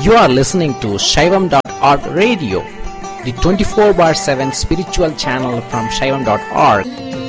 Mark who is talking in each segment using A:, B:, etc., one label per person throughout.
A: You are listening to Shaivam.org radio, the 24/7 spiritual channel from Shaivam.org.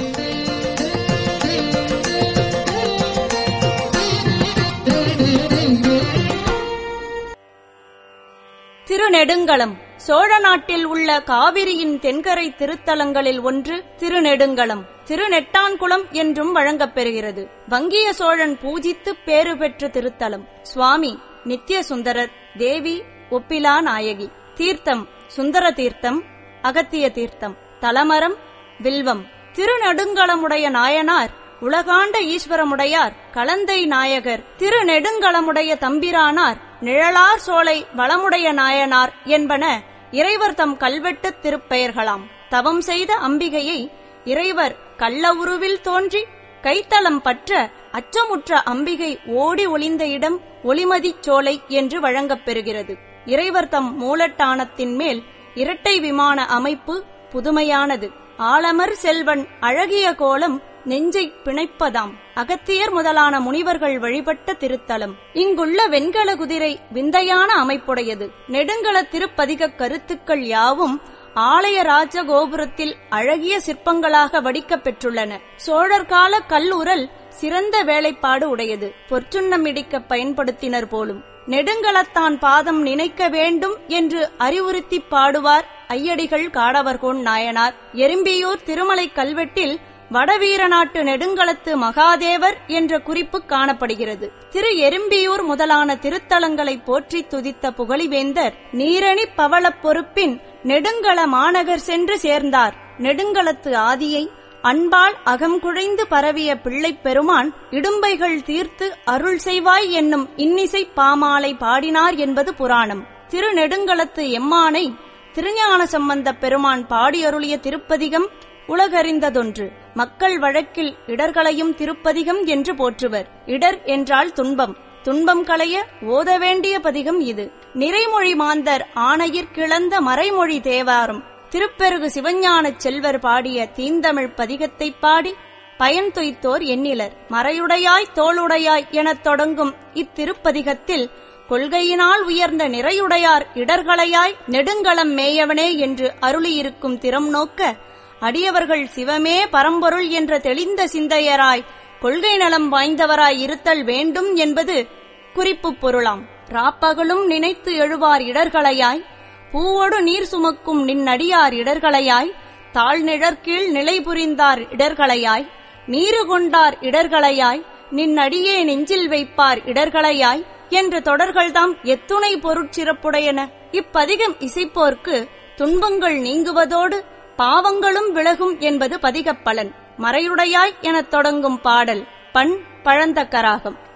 B: Thirunedungalam Chola நாட்டில் உள்ள காவிரியின் தென்கரை திருத்தலங்களில் ஒன்று திருநெடுங்களம். திருநெட்டான்குளம் என்றும் வழங்கப்பெறுகிறது. வங்கிய சோழன் பூஜித்து பேறு பெற்ற திருத்தலம். சுவாமி நித்திய சுந்தரர், தேவி ஒப்பிலா நாயகி. தீர்த்தம் சுந்தர தீர்த்தம், அகத்திய தீர்த்தம். தலமரம் வில்வம். திருநெடுங்களமுடைய நாயனார் உலகாண்ட ஈஸ்வரமுடையார், களந்தை நாயகர். திருநெடுங்களமுடைய தம்பிரானார், நிழலார் சோலை வளமுடைய நாயனார் என்பன இறைவர் தம் கல்வெட்டுத் திருப்பெயர்களாம். தவம் செய்த அம்பிகையை இறைவர் கள்ள உருவில் தோன்றி கைத்தலம் பற்ற அச்சமுற்ற அம்பிகை ஓடி ஒளிந்த இடம் ஒளிமதிச் சோலை என்று வழங்கப்பெறுகிறது. இறைவர் தம் மூலட்டானத்தின் மேல் இரட்டை விமான அமைப்பு புதுமையானது. ஆலமர் செல்வன் அழகிய கோலம் நெஞ்சை பிணைப்பதாம். அகத்தியர் முதலான முனிவர்கள் வழிபட்ட திருத்தலம். இங்குள்ள வெண்கல குதிரை விந்தையான அமைப்புடையது. நெடுங்கள திருப்பதிக கருத்துக்கள் யாவும் ஆலய ராஜ கோபுரத்தில் அழகிய சிற்பங்களாக வடிக்கப் பெற்றுள்ளன. சோழர்கால கல்லுரல் சிறந்த வேலைப்பாடு உடையது. பொற்சுண்ணம் இடிக்க பயன்படுத்தினர் போலும். நெடுங்களத்தான் பாதம் நினைக்க வேண்டும் என்று அறிவுறுத்தி பாடுவார் ஐயடிகள் காடவர்கோன் நாயனார். எறும்பியூர் திருமலை கல்வெட்டில் வடவீரநாட்டு நெடுங்களத்து மகாதேவர் என்ற குறிப்பு காணப்படுகிறது. திரு எறும்பியூர் முதலான திருத்தலங்களை போற்றி துதித்த புகழிவேந்தர் நீரணி பவளப் பொறுப்பின் நெடுங்கள மாநகர் சென்று சேர்ந்தார். நெடுங்களத்து ஆதியை அன்பால் அகம் குழைந்து பரவிய பிள்ளைப் பெருமான் இடும்பைகள் தீர்த்து அருள் செய்வாய் என்னும் இன்னிசை பாமாலை பாடினார் என்பது புராணம். திருநெடுங்களத்து எம்மானை திருஞான சம்பந்த பெருமான் பாடியருளிய திருப்பதிகம் உலகறிந்ததொன்று. மக்கள் வழக்கில் இடர்களையும் திருப்பதிகம் என்று போற்றுவர். இடர் என்றால் துன்பம். துன்பம் களைய ஓத வேண்டிய பதிகம் இது. நிறைமொழி மாந்தர் ஆணையிற் கிளந்த மறைமொழி தேவாரம். திருப்பெருகு சிவஞானச் செல்வர் பாடிய தீந்தமிழ் பதிகத்தைப் பாடி பயன் துய்த்தோர் எண்ணிலர். மறையுடையாய் தோளுடையாய் எனத் தொடங்கும் இத்திருப்பதிகத்தில் கொள்கையினால் உயர்ந்த நிறையுடையார் இடர்களையாய் நெடுங்களம் மேயவனே என்று அருளியிருக்கும் திறம் நோக்க அடியவர்கள் சிவமே பரம்பொருள் என்ற தெளிந்த சிந்தையராய் கொள்கை நலம் வாய்ந்தவராய் இருத்தல் வேண்டும் என்பது குறிப்பு பொருளாம். ராப்பகலும் நினைத்து எழுவார் இடர்களையாய், பூவோடு நீர் சுமக்கும் நின்னடியார் இடர்களையாய், தாழ்நிழற்கீழ் நிலை புரிந்தார் இடர்களையாய், நீரு கொண்டார் இடர்களையாய், நின்னடியே நெஞ்சில் வைப்பார் இடர்களையாய் என்ற தொடர்கள்தாம் எத்துணை பொருட்சிறப்புடையன. இப்பதிகம் இசைப்போர்க்கு துன்பங்கள் நீங்குவதோடு பாவங்களும் விலகும் என்பது பதிகப்பலன். மறையுடையாய் எனத் தொடங்கும் பாடல். பண் பழந்தக்கராகம்.